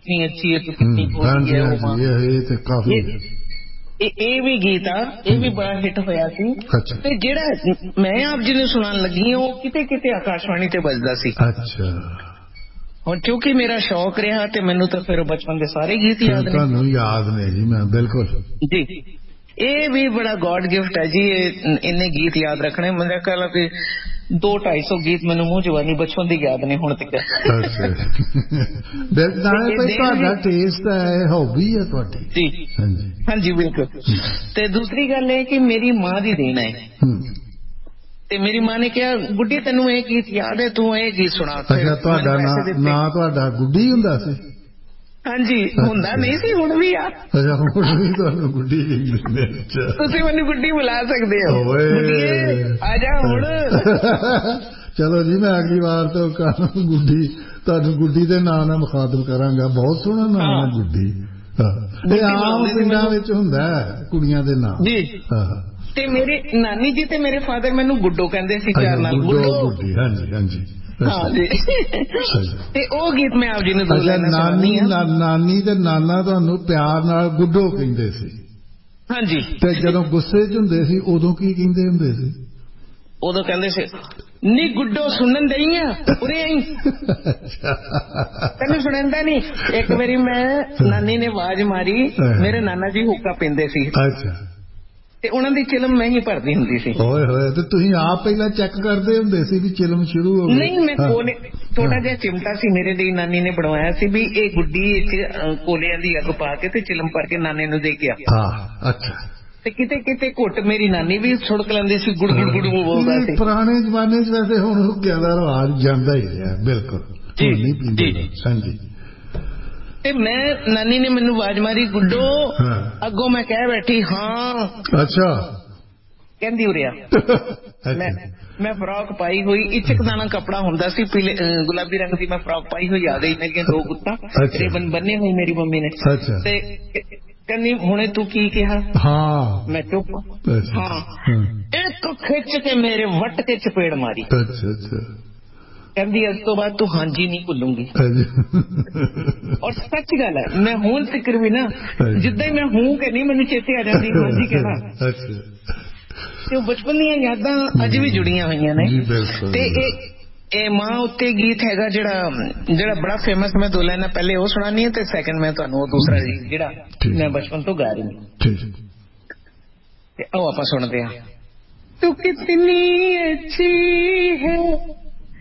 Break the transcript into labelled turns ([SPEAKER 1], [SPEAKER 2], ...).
[SPEAKER 1] कितनी अच्छी है, तू कितनी खोटी है वो मां। ਇਹ ਵੀ ਗੀਤ ਆ, ਇਹ ਵੀ ਬੜਾ ਹਿੱਟ ਹੋਇਆ ਸੀ। ਤੇ ਜਿਹੜਾ ਮੈਂ ਆਪ ਜੀ ਨੂੰ ਸੁਣਾਉਣ ਲੱਗੀ ਹਾਂ ਉਹ ਕਿਤੇ ਕਿਤੇ ਆਕਾਸ਼ਵਾਣੀ ਤੇ ਵੱਜਦਾ ਸੀ। ਹੁਣ ਕਿਉਂਕਿ ਮੇਰਾ ਸ਼ੌਕ ਰਿਹਾ ਤੇ ਮੈਨੂੰ ਤਾਂ ਫਿਰ ਬਚਪਨ ਦੇ ਸਾਰੇ ਗੀਤ ਯਾਦ ਨੇ।
[SPEAKER 2] ਤੁਹਾਨੂੰ ਯਾਦ ਨੇ ਜੀ? ਮੈਂ ਬਿਲਕੁਲ
[SPEAKER 1] ਜੀ, ਇਹ ਵੀ ਬੜਾ ਗॉड ਗਿਫਟ ਹੈ ਜੀ, ਇੰਨੇ ਗੀਤ ਯਾਦ ਰੱਖਣੇ। ਮੇਰਾ ਖਿਆਲ ਕਿ 200-250 ਗੀਤ ਮੈਨੂੰ ਮੂੰਹ ਜਵਾਨੀ ਬਚਪਨ ਦੀ ਯਾਦ ਨੇ ਹੁਣ ਤੱਕ।
[SPEAKER 2] ਤੁਹਾਡਾ ਟੇਸਟ ਹੈ, ਹੌਬੀ ਹੈ ਤੁਹਾਡੀ।
[SPEAKER 1] ਜੀ ਹਾਂਜੀ ਬਿਲਕੁਲ। ਤੇ ਦੂਸਰੀ ਗੱਲ ਇਹ ਕਿ ਮੇਰੀ ਮਾਂ ਦੀ ਦੇਣ ਹੈ। ਤੇ ਮੇਰੀ ਮਾਂ ਨੇ ਕਿਹਾ ਗੁੱਡੀ ਤੈਨੂੰ ਇਹ ਗੀਤ ਯਾਦ ਹੈ, ਤੂੰ ਇਹ ਗੀਤ ਸੁਣਾ।
[SPEAKER 2] ਅੱਛਾ, ਤੁਹਾਡਾ ਨਾਂ ਤੁਹਾਡਾ ਗੁੱਡੀ ਹੁੰਦਾ ਸੀ?
[SPEAKER 1] ਹਾਂਜੀ, ਹੁੰਦਾ ਨਹੀਂ ਸੀ, ਹੁਣ ਵੀ ਆ।
[SPEAKER 2] ਅੱਛਾ, ਹੁਣ ਵੀ ਤੁਹਾਨੂੰ ਗੁੱਡੀ ਕਹਿੰਦੇ?
[SPEAKER 1] ਤੁਸੀਂ ਮੈਨੂੰ ਗੁੱਡੀ ਬੁਲਾ ਸਕਦੇ ਹੋ। ਆ ਜਾ ਹੁਣ।
[SPEAKER 2] ਚਲੋ ਜੀ, ਮੈਂ ਅਗਲੀ ਵਾਰ ਤੋਂ ਗੁੱਡੀ, ਤੁਹਾਨੂੰ ਗੁੱਡੀ ਦੇ ਨਾਂ ਨਾਲ ਮੁਖਾਤਬ ਕਰਾਂਗਾ। ਬਹੁਤ ਸੋਹਣਾ ਨਾਮ ਹੈ ਗੁੱਡੀ। ਇਹ ਆਮ ਪਿੰਡਾਂ ਵਿੱਚ ਹੁੰਦਾ ਕੁੜੀਆਂ ਦੇ ਨਾਂ ਜੀ।
[SPEAKER 1] ਤੇ ਮੇਰੇ ਨਾਨੀ ਜੀ ਤੇ ਮੇਰੇ ਫਾਦਰ ਮੈਨੂੰ ਗੁੱਡੋ ਕਹਿੰਦੇ ਸੀ ਪਿਆਰ ਨਾਲ।
[SPEAKER 2] ਗੁੱਡੀ, ਹਾਂਜੀ ਹਾਂਜੀ।
[SPEAKER 1] ਤੇ ਉਹ ਗੀਤ ਮੈਂ ਆਪ ਜੀ ਨੂੰ
[SPEAKER 2] ਨਾਨੀ ਤੇ ਨਾਨਾ ਤੁਹਾਨੂੰ ਪਿਆਰ ਨਾਲ ਗੁੱਡੋ ਕਹਿੰਦੇ ਸੀ?
[SPEAKER 1] ਹਾਂਜੀ।
[SPEAKER 2] ਤੇ ਜਦੋਂ ਗੁੱਸੇ 'ਚ ਹੁੰਦੇ ਸੀ ਉਦੋਂ ਕੀ ਕਹਿੰਦੇ ਹੁੰਦੇ ਸੀ?
[SPEAKER 1] ਉਦੋਂ ਕਹਿੰਦੇ ਸੀ ਨੀ ਗੁੱਡੋ ਸੁਣਨ ਦਈ ਆ ਉਰੇ ਆਈ, ਤੈਨੂੰ ਸੁਣਦਾ ਨੀ। ਇੱਕ ਵਾਰੀ ਮੈਂ ਨਾਨੀ ਨੇ ਆਵਾਜ਼ ਮਾਰੀ, ਮੇਰੇ ਨਾਨਾ ਜੀ ਹੁੱਕਾ ਪੀਂਦੇ ਸੀ।
[SPEAKER 2] ਅੱਛਾ।
[SPEAKER 1] ਤੇ ਉਹਨਾਂ ਦੀ ਚਿਲਮ ਮੈਂ ਹੀ ਭਰਦੀ ਹੁੰਦੀ ਸੀ।
[SPEAKER 2] ਓਏ ਹੋਏ, ਤੇ ਤੁਸੀਂ ਆਪ ਪਹਿਲਾਂ ਚੈੱਕ ਕਰਦੇ ਹੁੰਦੇ ਸੀ ਵੀ ਚਿਲਮ ਸ਼ੁਰੂ ਹੋ ਗਈ?
[SPEAKER 1] ਨਹੀਂ, ਮੈਂ ਕੋਲੇ ਥੋੜਾ ਜਿਹਾ ਚਿਮਟਾ ਸੀ ਮੇਰੇ ਲਈ, ਨਾਨੀ ਨੇ ਬਣਵਾਇਆ ਸੀ ਵੀ ਇਹ ਗੁੱਡੀ ਵਿੱਚ ਕੋਲਿਆਂ ਦੀ ਅੱਗ ਪਾ ਕੇ ਤੇ ਚਿਲਮ ਭਰ ਕੇ ਨਾਨੇ ਨੂੰ ਦੇ ਕੇ ਆ।
[SPEAKER 2] ਅੱਛਾ।
[SPEAKER 1] ਤੇ ਕਿਤੇ ਕਿਤੇ ਘੁੱਟ ਮੇਰੀ ਨਾਨੀ ਵੀ ਛੁੜਕ ਲੈਂਦੀ ਸੀ, ਗੁੜ ਗੁੜ ਗੁੜ ਬੋਲਦਾ ਸੀ।
[SPEAKER 2] ਪੁਰਾਣੇ ਜ਼ਮਾਨੇ 'ਚ ਵੈਸੇ ਹੁਣ ਹੁੱਕਿਆਂ ਦਾ ਰਿਵਾਜ ਜਾਂਦਾ ਹੀ ਰਿਹਾ। ਬਿਲਕੁਲ ਜੀ। ਹਾਂਜੀ।
[SPEAKER 1] ਤੇ ਮੈਂ ਨਾਨੀ ਨੇ ਮੈਨੂੰ ਆਵਾਜ਼ ਮਾਰੀ ਗੁੱਡੋ, ਅੱਗੋਂ ਮੈਂ ਕਹਿ ਬੈਠੀ ਹਾਂ। ਅੱਛਾ। ਕਹਿੰਦੀ ਉਰਿਆ। ਮੈਂ ਫਰਾਕ ਪਾਈ ਹੋਈ, ਇਚਕਦਾਨਾ ਕੱਪੜਾ ਹੁੰਦਾ ਸੀ ਪੀਲੇ ਗੁਲਾਬੀ ਰੰਗ ਦੀ, ਮੈਂ ਫਰਾਕ ਪਾਈ ਹੋਈ ਆ ਗਈ, ਮੇਰੀਆਂ 2 ਗੁੱਤਾਂ ਰਿਬਨ ਬੰਨੇ ਹੋਏ ਮੇਰੀ ਮੰਮੀ ਨੇ। ਤੇ ਕਹਿੰਦੀ ਹੁਣੇ ਤੂੰ ਕੀ ਕਿਹਾ? ਮੈਂ ਚੁੱਪ। ਇੱਕ ਖਿੱਚ ਕੇ ਮੇਰੇ ਵੱਟ ਕੇ ਚਪੇੜ ਮਾਰੀ। ਕਹਿੰਦੀ ਅੱਜ ਤੋਂ ਬਾਅਦ ਤੂੰ ਹਾਂਜੀ ਨਹੀਂ ਭੁੱਲੂੰਗੀ। ਔਰ ਸੱਚ ਗੱਲ ਹੈ, ਮੈਂ ਹੁਣ ਤੱਕ ਵੀ ਨਾ ਜਿੱਦਾਂ ਹੀ ਮੈਂ ਹੂੰ ਕਹਿੰਦੀ ਮੈਨੂੰ ਚੇਤੇ ਆ ਜਾਂਦੀ ਹਾਂਜੀ ਕਹਿਣਾ। ਤੇ ਉਹ ਬਚਪਨ ਦੀਆਂ ਯਾਦਾਂ ਅੱਜ ਵੀ ਜੁੜੀਆਂ ਹੋਈਆਂ ਨੇ। ਤੇ ਇਹ ਮਾਂ ਉੱਤੇ ਗੀਤ ਹੈਗਾ ਜਿਹੜਾ ਬੜਾ ਫੇਮਸ, ਮੈਂ 2 ਲਾਈਨਾਂ ਪਹਿਲੇ ਉਹ ਸੁਣਾਨੀ ਹੈ ਤੇ ਸੈਕਿੰਡ ਮੈਂ ਤੁਹਾਨੂੰ ਉਹ ਦੂਸਰਾ ਜਿਹੜਾ ਮੈਂ ਬਚਪਨ ਤੋਂ ਗਾ ਰਹੀ ਹਾਂ। ਤੇ ਆਓ ਆਪਾਂ ਸੁਣਦੇ ਹਾਂ। ਤੂੰ ਕਿਤਨੀ ਅੱਛੀ ਹੈ